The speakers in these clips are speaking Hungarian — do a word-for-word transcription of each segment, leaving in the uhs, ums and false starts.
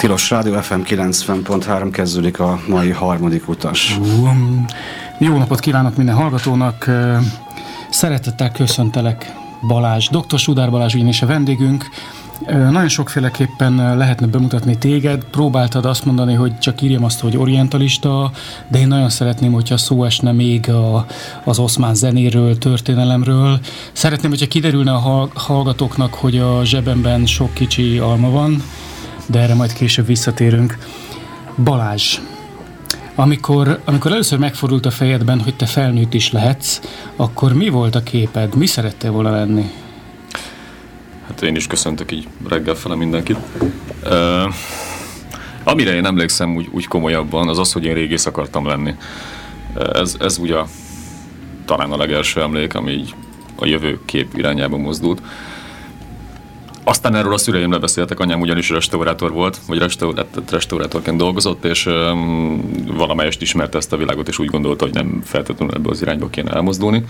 Tilos Rádió ef em kilencven pont három, kezdődik a mai harmadik utas. Um, jó napot kívánok minden hallgatónak! Szeretettel köszöntelek, Balázs, doktor Sudár Balázs ugyanis a vendégünk. Nagyon sokféleképpen lehetne bemutatni téged. Próbáltad azt mondani, hogy csak írjam azt, hogy orientalista, de én nagyon szeretném, hogyha szó esne még a, az oszmán zenéről, történelemről. Szeretném, hogyha kiderülne a hallgatóknak, hogy a zsebemben sok kicsi alma van, de erre majd később visszatérünk. Balázs, amikor, amikor először megfordult a fejedben, hogy te felnőtt is lehetsz, akkor mi volt a képed? Mi szerettél volna lenni? Hát én is köszöntök így reggel fele mindenkit. Uh, amire én emlékszem úgy, úgy komolyabban, az az, hogy én régész akartam lenni. Ez, ez ugye talán a legelső emlék, ami így a jövő kép irányába mozdult. Aztán erről a szüleimre beszéltek, anyám ugyanis restaurátor volt, vagy restaur, restaurátorként dolgozott, és um, valamelyest ismerte ezt a világot, és úgy gondolta, hogy nem feltétlenül ebből az irányba kéne elmozdulni.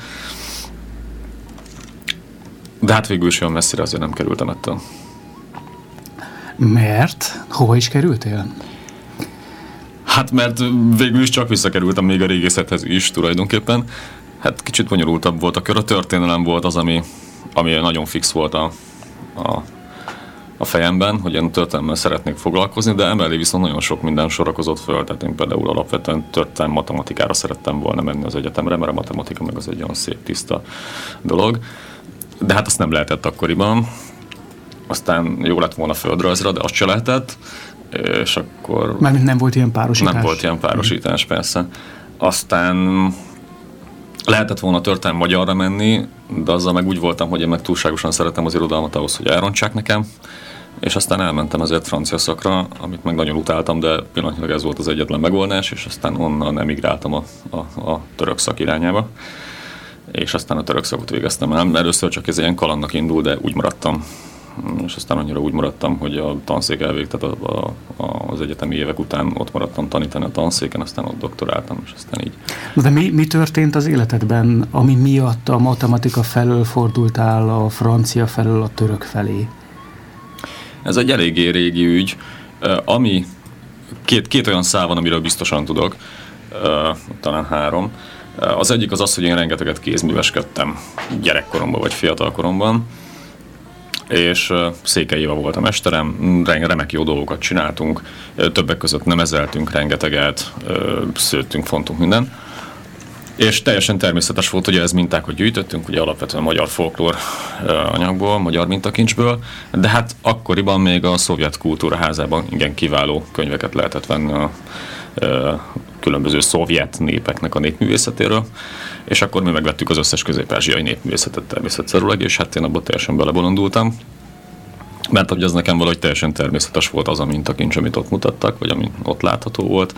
De hát végül is olyan messzire azért nem kerültem ettől. Mert? Hova is kerültél? Hát mert végül is csak visszakerültem még a régészethez is tulajdonképpen. Hát kicsit bonyolultabb volt a kör, a történelem volt az, ami, ami nagyon fix volt a, a, a fejemben, hogy én történelemmel szeretnék foglalkozni, de emellé viszont nagyon sok minden sorakozott föl, tehát én például alapvetően történelem matematikára szerettem volna menni az egyetemre, mert a matematika meg az egy olyan szép, tiszta dolog. De hát azt nem lehetett akkoriban. Aztán jó lett volna földrajzra, de azt se lehetett. És akkor... Mármint nem volt ilyen párosítás? Nem volt ilyen párosítás, persze. Aztán lehetett volna történelem magyarra menni, de azzal meg úgy voltam, hogy én meg túlságosan szeretem az irodalmat ahhoz, hogy elrontsák nekem. És aztán elmentem azért francia szakra, amit meg nagyon utáltam, de pillanatnyilag ez volt az egyetlen megoldás, és aztán onnan emigráltam a, a, a török szak irányába. És aztán a török szakot végeztem el. Először csak ez ilyen kalandnak indul, de úgy maradtam. És aztán annyira úgy maradtam, hogy a tanszék elvégtett a, a, az egyetemi évek után ott maradtam tanítani a tanszéken, aztán ott doktoráltam, és aztán így. De mi, mi történt az életedben, ami miatt a matematika felől fordultál a francia felől a török felé? Ez egy eléggé régi ügy, ami két, két olyan szál van, amiről biztosan tudok, talán három. Az egyik az az, hogy én rengeteget kézműveskedtem gyerekkoromban vagy fiatalkoromban, és Székely Éva volt a mesterem, remek jó dolgokat csináltunk, többek között nemezeltünk rengeteget, szőttünk, fontunk minden. És teljesen természetes volt, hogy ez mintákat gyűjtöttünk, ugye alapvetően magyar folklór anyagból, magyar mintakincsből, de hát akkoriban még a szovjet kultúraházában igen kiváló könyveket lehetett venni a különböző szovjet népeknek a népművészetéről, és akkor mi megvettük az összes közép-ázsiai népművészetet természetszerűleg, és hát én abban teljesen belebolondultam, mert hogy az nekem valahogy teljesen természetes volt az a mintakincs, amit ott mutattak, vagy ami ott látható volt.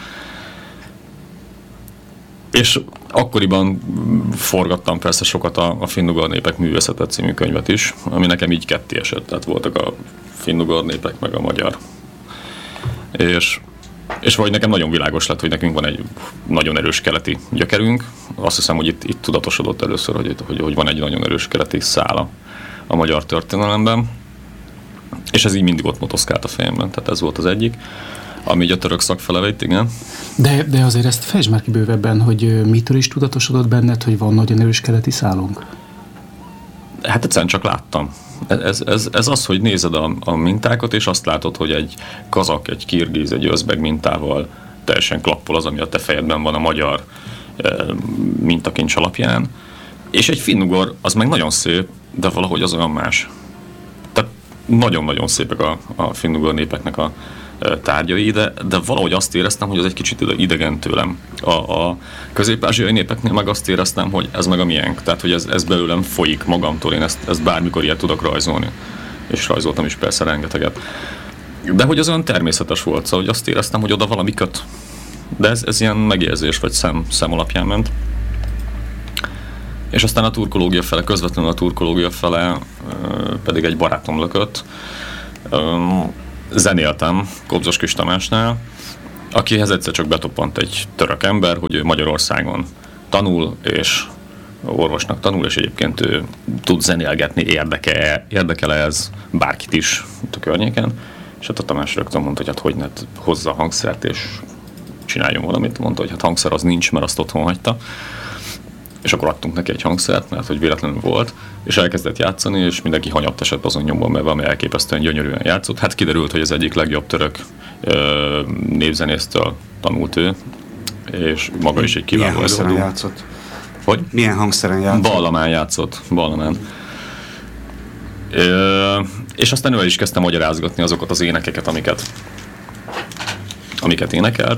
És akkoriban forgattam persze sokat a, a Finn-ugor népek művészete című könyvet is, ami nekem így ketté esett, tehát voltak a Finn-ugor népek, meg a magyar. És És vagy nekem nagyon világos lett, hogy nekünk van egy nagyon erős keleti gyökerünk. Azt hiszem, hogy itt, itt tudatosodott először, hogy, hogy, hogy van egy nagyon erős keleti szála a magyar történelemben. És ez így mindig ott motoszkált a fejemben, tehát ez volt az egyik. Ami így a török szak fele vett, igen. De, de azért ezt fejtsd már ki bővebben, hogy mitől is tudatosodott benned, hogy van nagyon erős keleti szálunk? Hát egyszerűen csak láttam. Ez, ez, ez az, hogy nézed a, a mintákat, és azt látod, hogy egy kazak, egy kirgiz, egy özbeg mintával teljesen klappol az, ami a te fejedben van a magyar e, mintakincs alapján. És egy finnugor, az meg nagyon szép, de valahogy az olyan más. Tehát nagyon-nagyon szépek a, a finnugor népeknek a e, tárgyai, de, de valahogy azt éreztem, hogy az egy kicsit idegen tőlem. A, a közép-ázsiai népeknél meg azt éreztem, hogy ez meg a miénk. Tehát, hogy ez, ez belőlem folyik magamtól. Én ezt, ezt bármikor ilyet tudok rajzolni. És rajzoltam is persze rengeteget. De hogy az olyan természetes volt, szóval hogy azt éreztem, hogy oda valami köt. De ez, ez ilyen megérzés, vagy szem, szem alapján ment. És aztán a turkológia fele, közvetlenül a turkológia fele pedig egy barátom lökött. Zenéltem Kobzos Kis Tamásnál, akihez egyszer csak betoppant egy török ember, hogy ő Magyarországon tanul, és orvosnak tanul, és egyébként ő tud zenélgetni, érdeke, érdekel ez bárkit is itt a környéken. És hát a Tamás rögtön mondta, hogy hát hogy ne hozza a hangszert, és csináljon valamit. Mondta, hogy hát hangszer az nincs, mert azt otthon hagyta. És akkor adtunk neki egy hangszert, mert hogy véletlenül volt, és elkezdett játszani, és mindenki hanyatt esett azon nyomban, mert valami elképesztően gyönyörűen játszott. Hát kiderült, hogy az egyik legjobb török ö, népzenésztől tanult ő, és maga is egy kiváló előadó. Milyen hangszeren játszott? Hogy? Milyen hangszeren játszott? Ballamán játszott, ballamán. Ö, és aztán ő is kezdte magyarázgatni azokat az énekeket, amiket, amiket énekelt,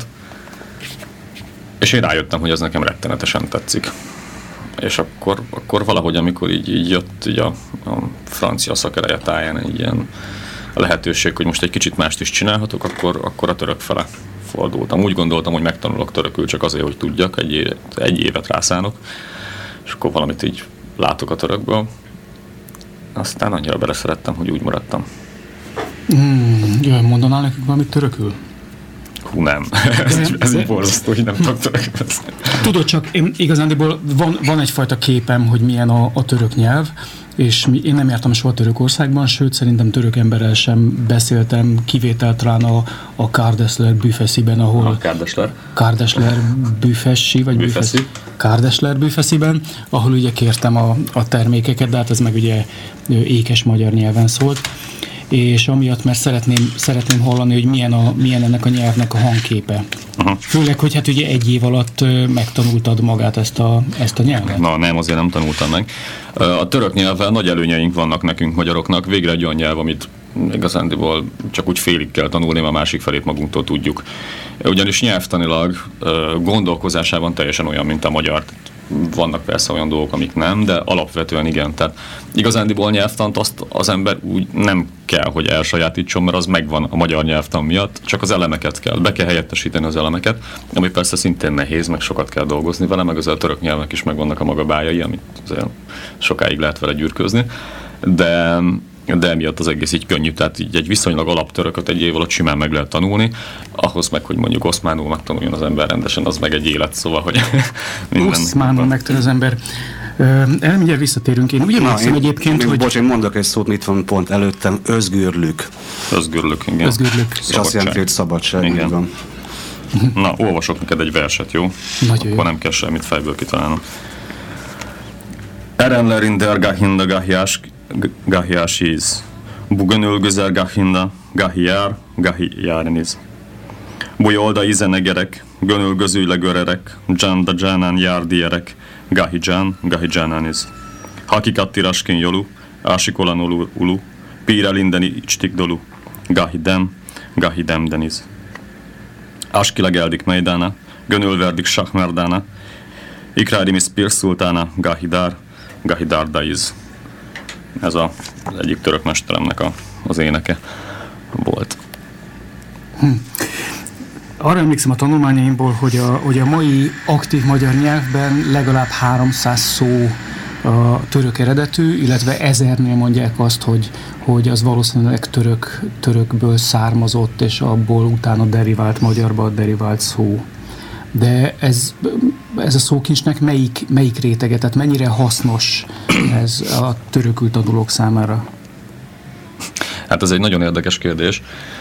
és én rájöttem, hogy ez nekem rettenetesen tetszik. És akkor, akkor valahogy, amikor így, így jött így a, a francia szakeleje táján egy ilyen a lehetőség, hogy most egy kicsit mást is csinálhatok, akkor, akkor a török fele fordultam. Úgy gondoltam, hogy megtanulok törökül csak azért, hogy tudjak, egy évet, egy évet rászánok, és akkor valamit így látok a törökből. Aztán annyira beleszerettem, hogy úgy maradtam. Hmm, jaj, mondanál nekünk valamit törökül? Hú, nem. ez, ez így borzasztó, hogy nem tudok törökül beszélni. Tudod, csak én igazándiból van, van egyfajta képem, hogy milyen a, a török nyelv, és mi, én nem jártam soha Törökországban, sőt szerintem török emberrel sem beszéltem, kivétel talán a, a Kardesler Büfesziben, ahol... A Kardesler? Kardesler Büfessi, vagy Büfeszi. Kardesler Büfesziben, ahol ugye kértem a, a termékeket, de hát ez meg ugye ékes magyar nyelven szólt, és amiatt, mert szeretném, szeretném hallani, hogy milyen, a, milyen ennek a nyelvnek a hangképe. Uh-huh. Főleg, hogy hát ugye egy év alatt megtanultad magát ezt a, ezt a nyelvet. Na nem, azért nem tanultam meg. A török nyelvvel nagy előnyeink vannak nekünk magyaroknak. Végre egy olyan nyelv, amit igazándiból csak úgy félig kell tanulni, a másik felét magunktól tudjuk. Ugyanis nyelvtanilag gondolkozásában teljesen olyan, mint a magyar. Vannak persze olyan dolgok, amik nem, de alapvetően igen. Tehát igazándiból nyelvtant azt az ember úgy nem kell, hogy elsajátítson, mert az megvan a magyar nyelvtan miatt, csak az elemeket kell. Be kell helyettesíteni az elemeket, ami persze szintén nehéz, meg sokat kell dolgozni vele, meg az a török nyelvnek is megvannak a maga bájai, amit azért sokáig lehet vele gyűrközni. De de emiatt az egész így könnyű, tehát így egy viszonylag alaptörököt egy év alatt simán meg lehet tanulni, ahhoz meg, hogy mondjuk oszmánul megtanuljon az ember rendesen, az meg egy élet, szóval, hogy minden... Oszmánul megtanul az ember. Erre mindjárt visszatérünk. Én úgy emlékszem egyébként, én, hogy... Bocs, én mondok egy szót, mit van pont előttem, özgürlük. Özgürlük, igen. Özgürlük. És azt jelenti, hogy szabadság. Igen. Van. Na, olvasok neked egy verset, jó? Nagyon Akkor jó. nem kell semmit fejből kitalálnom. Erenlerin dergahinda gahyask gahyashiz. Bugönül güzel gahinda gahiyar gahiyarniz. Bu yolda izene gerek, gönül gözüyle görerek, can da canan yar diyerek, gahi can, gahi cananiz. Hakikatti raskin yolu, aşık olan ulu, ulu, pire lindeni içtik dolu, gahi dem, gahi demdeniz. Aşk ile geldik meydana, gönül verdik şahmerdana, ikrarimiz pir sultána, gahi dar, gahi dardaiz. Ez a, az egyik török mesteremnek a, az éneke volt. Hm. Arra emlékszem a tanulmányaimból, hogy a, hogy a mai aktív magyar nyelvben legalább háromszáz szó a török eredetű, illetve ezernél mondják azt, hogy, hogy az valószínűleg török, törökből származott, és abból utána derivált magyarba derivált szó. De ez, ez a szókincsnek melyik, melyik rétege, tehát mennyire hasznos ez a törökül tanulók számára? Hát ez egy nagyon érdekes kérdés.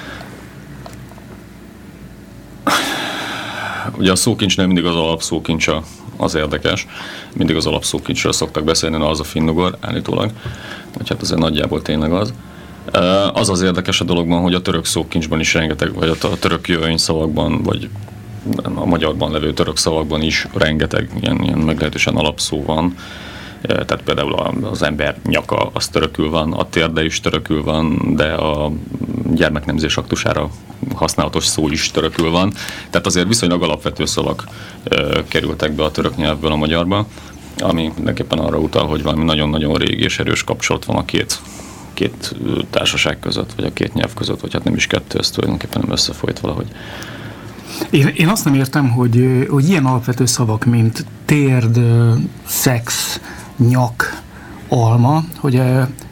Ugye a szókincsnél mindig az alapszókincsa az érdekes. Mindig az alapszókincsről szoktak beszélni, na az a finnugor állítólag. Vagy hát azért nagyjából tényleg az. Az az érdekes a dologban, hogy a török szókincsben is rengeteg, vagy a török jöjjön szavakban, vagy a magyarban levő török szavakban is rengeteg ilyen, ilyen meglehetősen alapszó van. Tehát például az ember nyaka az törökül van, a térde is törökül van, de a gyermeknemzés aktusára használatos szó is törökül van. Tehát azért viszonylag alapvető szavak e, kerültek be a török nyelvből a magyarba, ami mindenképpen arra utal, hogy valami nagyon-nagyon régi és erős kapcsolat van a két, két társaság között, vagy a két nyelv között, vagy hát nem is kettő, ez tulajdonképpen nem összefolyt valahogy. Én, én azt nem értem, hogy, hogy ilyen alapvető szavak, mint térd, szex, nyak, alma, hogy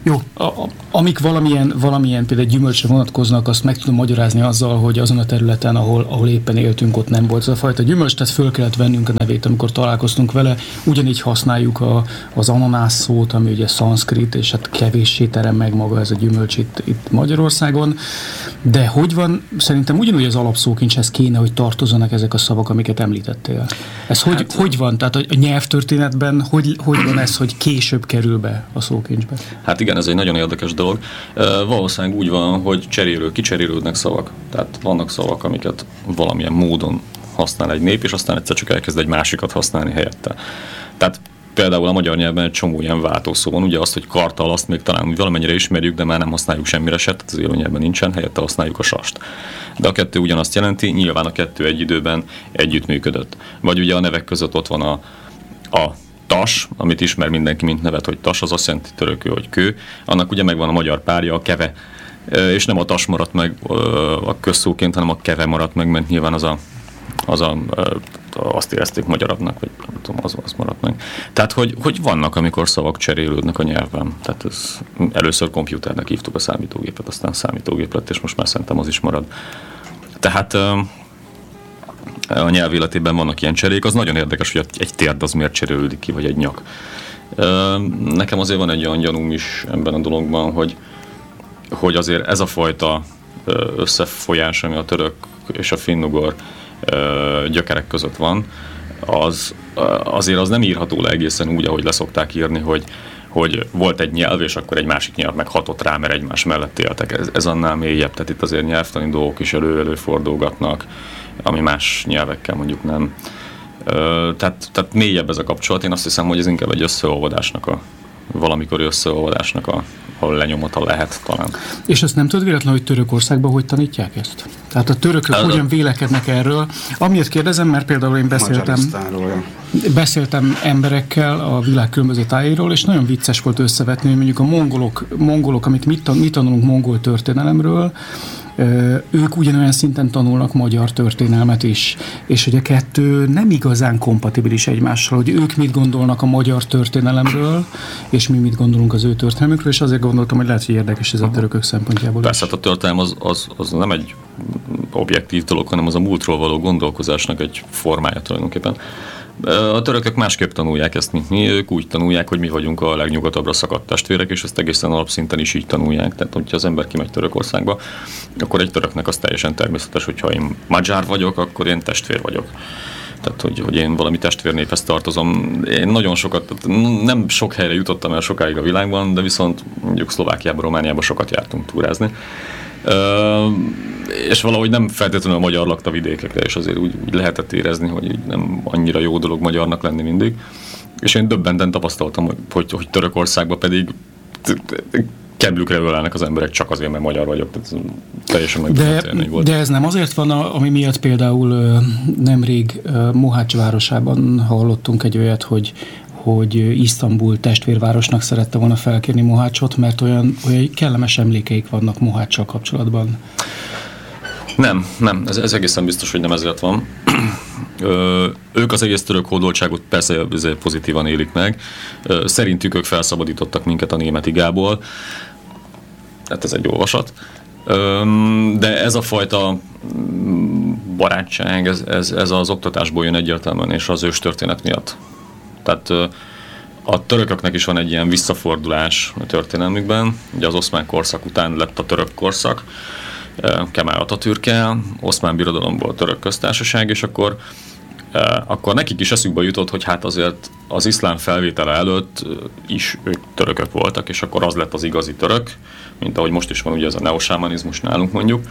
Jó, a, a, amik valamilyen, valamilyen például gyümölcsre vonatkoznak, azt meg tudom magyarázni azzal, hogy azon a területen, ahol, ahol éppen éltünk, ott nem volt ez a fajta gyümölcs, tehát föl kellett vennünk a nevét, amikor találkoztunk vele. Ugyanígy használjuk a, az ananász szót, ami ugye szanszkrit, és hát kevéssé terem meg maga ez a gyümölcs itt, itt Magyarországon. De hogy van, szerintem ugyanúgy az alapszókincshez kéne, hogy tartozzanak ezek a szavak, amiket említettél. Ez hogy, hát, hogy van? Tehát a nyelvtörténetben hogy, hogy van ez, hogy később kerül be a szókincsbe? Hát igen, ez egy nagyon érdekes dolog. Valószínűleg úgy van, hogy cserélő, kicserélődnek szavak. Tehát vannak szavak, amiket valamilyen módon használ egy nép, és aztán egyszer csak elkezd egy másikat használni helyette. Tehát például a magyar nyelvben egy csomó ilyen váltószó van. Ugye azt, hogy kartal, azt még talán valamennyire ismerjük, de már nem használjuk semmire se, tehát az élő nyelvben nincsen, helyette használjuk a sast. De a kettő ugyanazt jelenti, nyilván a kettő egy időben együttműködött. Vagy ugye a nevek között ott van a, a tas, amit ismer mindenki, mint nevet, hogy tas, az azt jelenti törökül, hogy kő. Annak ugye megvan a magyar párja, a keve, és nem a tas maradt meg a közszóként, hanem a keve maradt meg, mert nyilván az a, az a azt érezték magyarabbnak, vagy nem tudom, az, az maradt meg. Tehát, hogy, hogy vannak, amikor szavak cserélődnek a nyelven. Tehát ez, először kompjúternek hívtuk a számítógépet, aztán számítógép lett, és most már szerintem az is marad. Tehát a nyelv életében vannak ilyen cserék. Az nagyon érdekes, hogy egy térd az miért cserélődik ki, vagy egy nyak. Nekem azért van egy olyan gyanúm is ebben a dologban, hogy, hogy azért ez a fajta összefolyás, ami a török és a finnugor gyökerek között van, az, azért az nem írható le egészen úgy, ahogy leszokták írni, hogy, hogy volt egy nyelv, és akkor egy másik nyelv meghatott rá, mert egymás mellett éltek. Ez, ez annál mélyebb, tehát itt azért nyelvtani dolgok is elő-előfordulgatnak, ami más nyelvekkel mondjuk nem. Tehát, tehát mélyebb ez a kapcsolat. Én azt hiszem, hogy ez inkább egy összeolvadásnak a valamikor összeolvadásnak a, a lenyomata lehet talán. És azt nem tudod véletlenül, hogy Törökországban hogy tanítják ezt? Tehát a törökök Ez hogyan vélekednek erről? Amiért kérdezem, mert például én beszéltem, beszéltem emberekkel a világ különböző tájairól, és nagyon vicces volt összevetni, hogy mondjuk a mongolok, mongolok amit mit, mit tanulunk mongol történelemről, ők ugyanolyan szinten tanulnak magyar történelmet is, és hogy a kettő nem igazán kompatibilis egymással, hogy ők mit gondolnak a magyar történelemről, és mi mit gondolunk az ő történelmükről, és azért gondoltam, hogy lehet, hogy érdekes ez a törökök szempontjából. Persze, hát a történelem az, az, az nem egy objektív dolog, hanem az a múltról való gondolkozásnak egy formája tulajdonképpen. A törökök másképp tanulják ezt, mint mi, ők úgy tanulják, hogy mi vagyunk a legnyugatabbra szakadt testvérek, és ezt egészen alapszinten is így tanulják. Tehát, hogyha az ember kimegy Törökországba, akkor egy töröknek az teljesen természetes, hogyha én magyar vagyok, akkor én testvér vagyok. Tehát, hogy, hogy én valami testvérnéphez tartozom. Én nagyon sokat, nem sok helyre jutottam el sokáig a világban, de viszont mondjuk Szlovákiában, Romániában sokat jártunk túrázni. Uh, és valahogy nem feltétlenül a magyar lakta vidékekre, és azért úgy, úgy lehetett érezni, hogy nem annyira jó dolog magyarnak lenni mindig. És én döbbenten tapasztaltam, hogy, hogy, hogy Törökországban pedig keblükre ölelnek az emberek csak azért, mert magyar vagyok. Tehát teljesen megdöbbentő élmény volt. De ez nem azért van, ami miatt például nemrég Mohács városában hallottunk egy olyat, hogy hogy Isztambul testvérvárosnak szerette volna felkérni Mohácsot, mert olyan, olyan kellemes emlékeik vannak Moháccsal kapcsolatban. Nem, nem. Ez, ez egészen biztos, hogy nem ezért van. Ö, ők az egész török hódoltságot persze pozitívan élik meg. Ö, szerintük ők felszabadítottak minket a német igából. Hát ez egy olvasat. Ö, de ez a fajta barátság, ez, ez, ez az oktatásból jön egyértelműen, és az őstörténet miatt. Tehát a törököknek is van egy ilyen visszafordulás a történelmükben. Ugye az oszmán korszak után lett a török korszak, Kemal Atatürkkel, oszmán birodalomból török köztársaság, és akkor, akkor nekik is eszükbe jutott, hogy hát azért az iszlám felvétele előtt is ők törökök voltak, és akkor az lett az igazi török, mint ahogy most is van ugye ez a neosámanizmus nálunk mondjuk.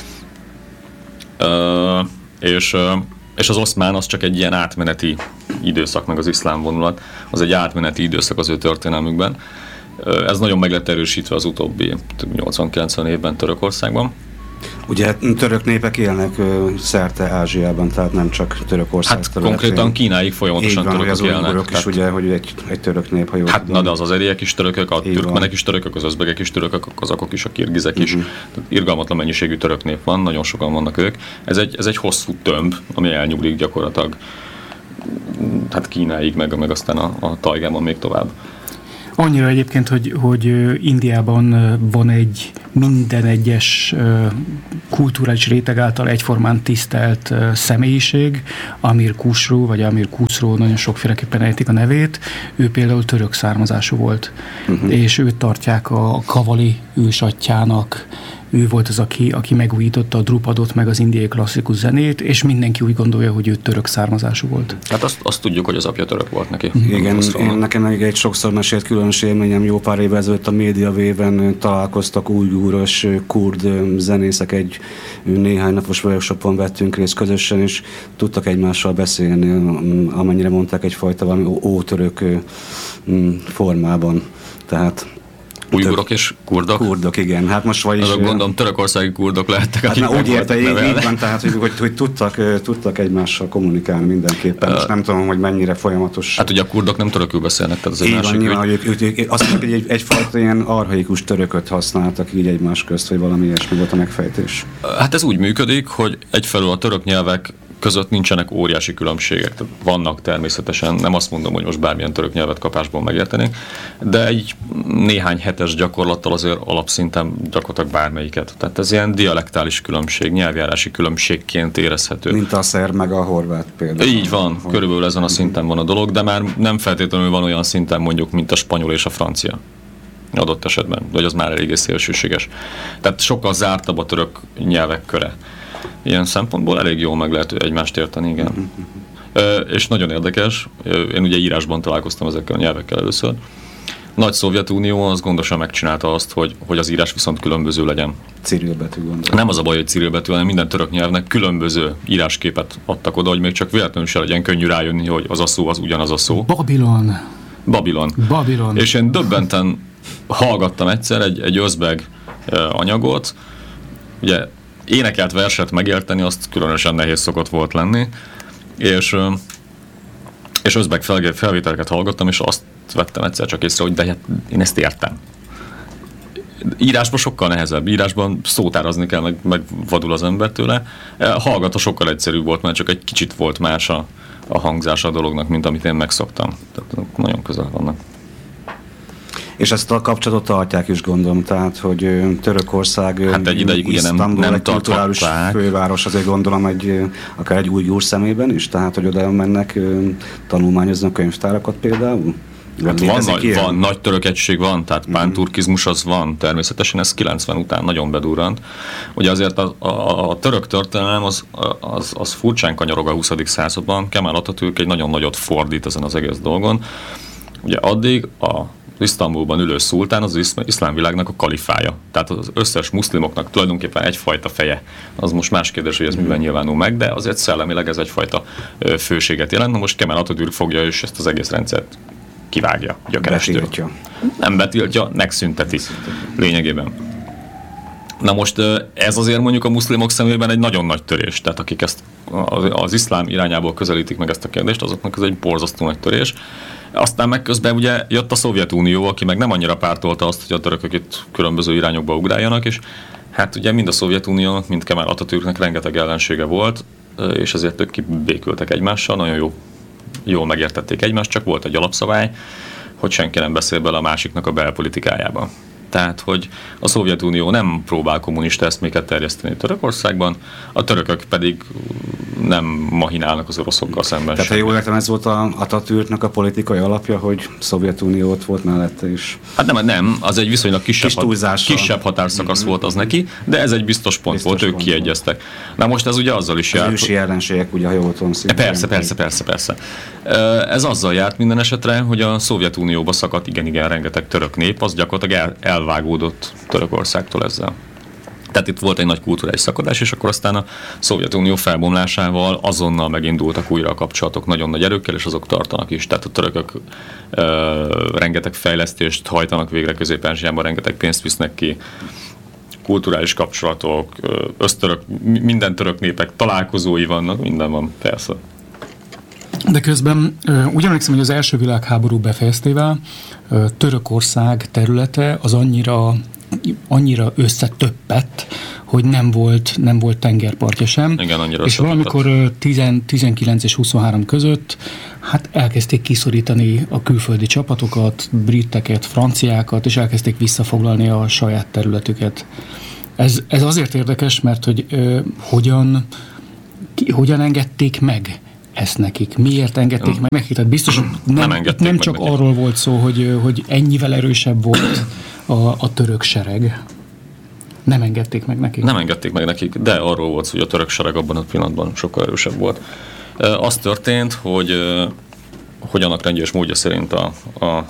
És És az oszmán az csak egy ilyen átmeneti időszak, meg az iszlám vonulat, az egy átmeneti időszak az ő történelmükben. Ez nagyon meg lett erősítve az utóbbi nyolcvan-kilencven évben Törökországban. Ugye török népek élnek szerte Ázsiában, tehát nem csak Törökország hát területén. Konkrétan Kínáig folyamatosan törökök az élnek. Az is ugye, hogy egy, egy török nép, ha jól Hát tudom. na, de az azeriek is törökök, a türkmenek is törökök, az özbegek is törökök, a kazakok is, a kirgizek is. Uh-huh. Tehát irgalmatlan mennyiségű török nép van, nagyon sokan vannak ők. Ez egy, ez egy hosszú tömb, ami elnyúlik gyakorlatilag hát Kínáig, meg, meg aztán a, a tajgában még tovább. Annyira egyébként, hogy, hogy Indiában van egy minden egyes kulturális réteg által egyformán tisztelt személyiség, Amir Khusro, vagy Amir Khusro, nagyon sokféleképpen ejtik a nevét. Ő például török származású volt, uh-huh. és őt tartják a kavali ősatyjának. Ő volt az, aki, aki megújította a drupadot, meg az indiai klasszikus zenét, és mindenki úgy gondolja, hogy ő török származású volt. Hát azt, azt tudjuk, hogy az apja török volt neki. Igen, én nekem meg egy sokszor mesélt különös élményem, jó pár évvel ezelőtt a médiavéven találkoztak ujguros kurd zenészek, egy néhány napos workshopon vettünk részt közösen, és tudtak egymással beszélni, amennyire mondták, egyfajta valami ótörök formában. Tehát ujgurok és kurdok? Kurdok, igen. Hát most vagyis... Azok gondolom törökországi kurdok lehettek, hát akik úgy érte, így, így van, tehát hogy, hogy, hogy tudtak, tudtak egymással kommunikálni mindenképpen. Most nem tudom, hogy mennyire folyamatos. Hát ugye a kurdok nem törökül beszélnek, tehát az egy így másik van, nyilván, hogy ők, ők, ők azt mondjuk, hogy egy, egyfajta ilyen archaikus törököt használtak így egymás közt, vagy valami ilyesmi volt a megfejtés. Hát ez úgy működik, hogy egyfelől a török nyelvek között nincsenek óriási különbségek. Tehát vannak természetesen, nem azt mondom, hogy most bármilyen török nyelvet kapásból megértenénk, de egy néhány hetes gyakorlattal azért alapszinten gyakorlatilag bármelyiket. Tehát ez ilyen dialektális különbség, nyelvjárási különbségként érezhető. Mint a szerb meg a horvát például. Így van, körülbelül ezen a szinten van a dolog, de már nem feltétlenül van olyan szinten mondjuk, mint a spanyol és a francia adott esetben, vagy az már eléggé szélsőséges. Tehát sokkal zártabb a török nyelvek köre. Ilyen szempontból elég jól meg lehet egymást érteni, igen. Ö, és nagyon érdekes, én ugye írásban találkoztam ezekkel a nyelvekkel először. Nagy Szovjetunió az gondosan megcsinálta azt, hogy, hogy az írás viszont különböző legyen. Cirilbetű gondolom. Nem az a baj, hogy cirilbetű, hanem minden török nyelvnek különböző írásképet adtak oda, hogy még csak véletlenül se legyen könnyű rájönni, hogy az a szó az ugyanaz a szó. Babilon. Babilon. Babilon. És én döbbenten hallgattam egyszer egy, egy özbeg anyagot, ugye énekelt verset megérteni, azt különösen nehéz szokott volt lenni, és, és özbeg felvételeket hallgattam, és azt vettem egyszer csak észre, hogy de hát én ezt értem. Írásban sokkal nehezebb, írásban szótárazni kell, meg, meg vadul az ember tőle. Hallgatva sokkal egyszerűbb volt, mert csak egy kicsit volt más a, a hangzása a dolognak, mint amit én megszoktam. Tehát nagyon közel vannak. És ezt a kapcsolatot tartják is, gondolom, tehát, hogy Törökország, hát egy ideig ugye nem, nem egy kulturális főváros, azért gondolom, egy, akár egy új szemében is, tehát, hogy oda mennek, tanulmányoznak könyvtárakat például? Hát van, nagy, van, nagy török egység van, tehát pánturkizmus az van, természetesen ez kilencven után nagyon bedurrant. Ugye azért a, a, a török történelem az, az, az furcsán kanyarog a huszadik században, Kemal Atatürk egy nagyon nagyot fordít ezen az egész dolgon. Ugye addig a Isztambulban ülő szultán az iszlám világnak a kalifája. Tehát az összes muszlimoknak tulajdonképpen egyfajta feje. Az most más kérdés, hogy ez miben nyilvánul meg, de azért szellemileg ez egyfajta főséget jelent. Na most Kemal Atatürk fogja és ezt az egész rendszert kivágja gyökerestől. Betiltja. Nem betiltja, megszünteti lényegében. Na most ez azért mondjuk a muszlimok szemében egy nagyon nagy törés. Tehát akik ezt az, az iszlám irányából közelítik meg ezt a kérdést, azoknak ez egy borzasztó nagy törés. Aztán meg közben ugye jött a Szovjetunió, aki meg nem annyira pártolta azt, hogy a törökök itt különböző irányokba ugráljanak, és hát ugye mind a Szovjetuniónak, mind Kemal Atatürknek rengeteg ellensége volt, és ezért ők kibékültek egymással, nagyon jó, jól megértették egymást, csak volt egy alapszabály, hogy senki nem beszél bele a másiknak a belpolitikájába. Tehát, hogy a Szovjetunió nem próbál kommunista eszméket terjeszteni Törökországban, a törökök pedig nem mahinálnak az oroszokkal szemben. Tehát, ha jól értem, ez volt a Atatürknek a politikai alapja, hogy Szovjetunió ott volt mellette is. Hát nem, nem, az egy viszonylag kisebb, Kis hat, kisebb határszakasz mm-hmm. volt az neki, de ez egy biztos pont biztos volt, pont ők kiegyeztek. Na most ez ugye azzal is az járt. Az ősi ellenségek, ugye, ha jól tudom szintén. Persze, persze, persze, persze. Ez azzal járt minden esetre, hogy a Szovjetunióba szakadt igen-igen rengeteg török nép, az gyakorlatilag el, elvágódott Törökországtól ezzel. Tehát itt volt egy nagy kulturális szakadás, és akkor aztán a Szovjetunió felbomlásával azonnal megindultak újra a kapcsolatok nagyon nagy erőkkel, és azok tartanak is. Tehát a törökök ö, rengeteg fejlesztést hajtanak végre Közép-Ázsiában, rengeteg pénzt visznek ki, kulturális kapcsolatok, ösztörök, minden török népek találkozói vannak, minden van, persze. De közben úgy emlékszem, hogy az első világháború befejeztével Törökország területe az annyira, annyira összetöppett, hogy nem volt, nem volt tengerpartja sem. Igen, annyira és valamikor tizenkilenc és huszonhárom között hát elkezdték kiszorítani a külföldi csapatokat, briteket, franciákat, és elkezdték visszafoglalni a saját területüket. Ez, ez azért érdekes, mert hogy ö, hogyan, ki, hogyan engedték meg ezt nekik? Miért engedték meg nekik? Tehát biztos, nem, nem, nem csak nekik. Arról volt szó, hogy, hogy ennyivel erősebb volt a, a török sereg. Nem engedték meg nekik? Nem engedték meg nekik, de arról volt szó, hogy a török sereg abban a pillanatban sokkal erősebb volt. Az történt, hogy, hogy annak rendje és módja szerint a, a,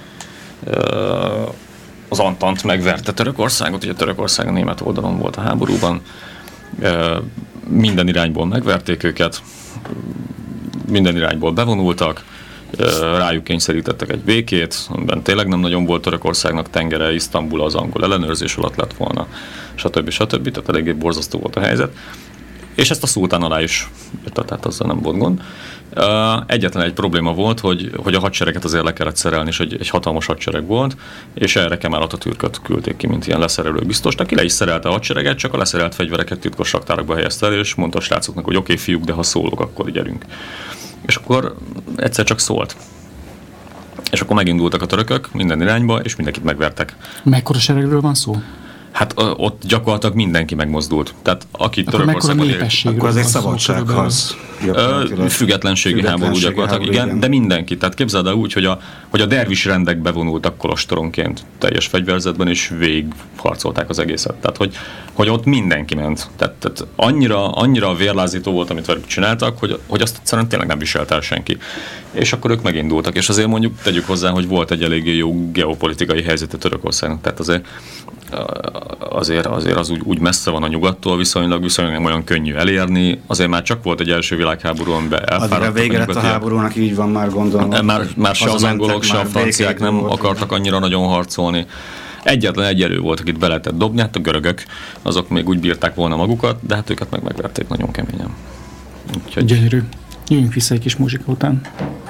az Antant megverte Törökországot, ugye Törökország a német oldalon volt a háborúban, minden irányból megverték őket, minden irányból bevonultak, rájuk kényszerítettek egy békét, amiben tényleg nem nagyon volt Törökországnak tengere, Isztambul az angol ellenőrzés alatt lett volna, stb. stb. Tehát eléggé borzasztó volt a helyzet. És ezt a szultán alá is írta, tehát azzal nem volt gond. Egyetlen egy probléma volt, hogy, hogy a hadsereget azért le kellett szerelni, és egy, egy hatalmas hadsereg volt, és erre Kemal Atatürköt küldték ki, mint ilyen leszerelő biztos. Ki le is szerelte a hadsereget, csak a leszerelt fegyvereket titkos raktárokba helyezte el, és mondta a srácoknak, hogy oké, okay, fiúk, de ha szólok, akkor gyerünk. És akkor egyszer csak szólt. És akkor megindultak a törökök minden irányba, és mindenkit megvertek. Mekkora seregről van szó? Hát ott gyakorlatilag mindenki megmozdult. Tehát aki Törökországban él, akkor az egy szabadságharc. Függetlenségi háború gyakorlatilag, igen, igen, de mindenki. Tehát képzeld el úgy, hogy a, hogy a dervis rendek bevonultak kolostoronként teljes fegyverzetben, és végig harcolták az egészet. Tehát, hogy, hogy ott mindenki ment. Tehát, tehát annyira, annyira vérlázító volt, amit velük csináltak, hogy, hogy azt egyszerűen tényleg nem viselt el senki. És akkor ők megindultak. És azért mondjuk tegyük hozzá, hogy volt egy eléggé jó geopolitikai helyzete Törökországnak. Tehát azért azért, azért az úgy, úgy messze van a nyugattól, viszonylag, viszonylag nem olyan könnyű elérni. Azért már csak volt egy első világháború, amiben elfáradtak. Azért a vége lett a háborúnak, így van már gondolom. Már, már se az angolok, se a franciák nem volt, akartak annyira nagyon harcolni. Egyetlen egy erő volt, akit be lehetett dobni, hát a görögök, azok még úgy bírták volna magukat, de hát őket meg megverték nagyon keményen. Úgyhogy... Gyönyörű. Jöjjünk vissza egy kis muzsika után.